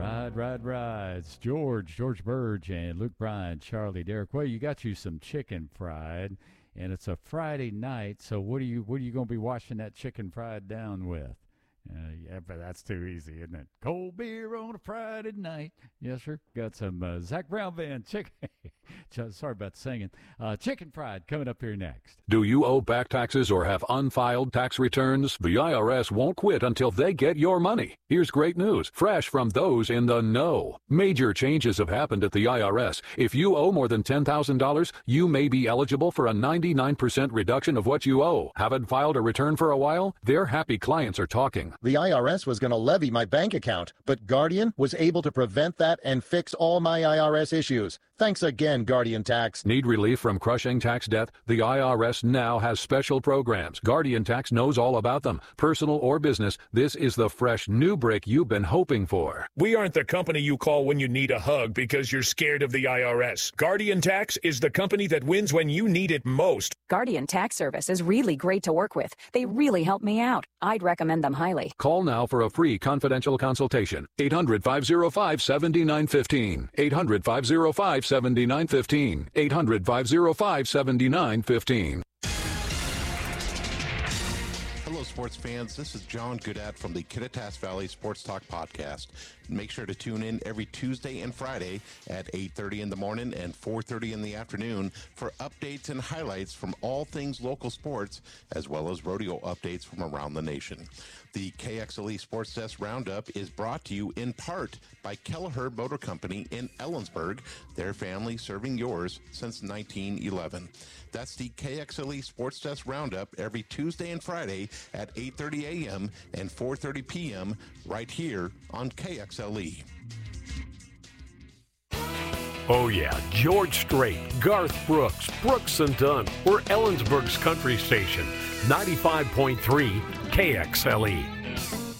Ride. It's George Burge, and Luke Bryan, Charlie Derrick. Well, you got you some chicken fried, and it's a Friday night. So what are you going to be washing that chicken fried down with? Yeah, but that's too easy, isn't it? Cold beer on a Friday night. Yes, sir. Got some Zach Brown Band chicken. Sorry about singing. Chicken fried coming up here next. Do you owe back taxes or have unfiled tax returns? The IRS won't quit until they get your money. Here's great news, fresh from those in the know. Major changes have happened at the IRS. If you owe more than $10,000, you may be eligible for a 99% reduction of what you owe. Haven't filed a return for a while? Their happy clients are talking. The IRS was going to levy my bank account, but Guardian was able to prevent that and fix all my IRS issues. Thanks again, Guardian Tax. Need relief from crushing tax debt? The IRS now has special programs. Guardian Tax knows all about them. Personal or business, this is the fresh new break you've been hoping for. We aren't the company you call when you need a hug because you're scared of the IRS. Guardian Tax is the company that wins when you need it most. Guardian Tax Service is really great to work with. They really help me out. I'd recommend them highly. Call now for a free confidential consultation. 800-505-7915. 800-505-7915. 800-505-7915. Hello, sports fans. This is John Goodat from the Kittitas Valley Sports Talk Podcast. Make sure to tune in every Tuesday and Friday at 8:30 in the morning and 4:30 in the afternoon for updates and highlights from all things local sports, as well as rodeo updates from around the nation. The KXLE Sports Desk Roundup is brought to you in part by Kelleher Motor Company in Ellensburg, their family serving yours since 1911. That's the KXLE Sports Desk Roundup every Tuesday and Friday at 8:30 a.m. and 4:30 p.m. right here on KXLE. Oh yeah, George Strait, Garth Brooks, Brooks and Dunn. We're Ellensburg's country station, 95.3 KXLE.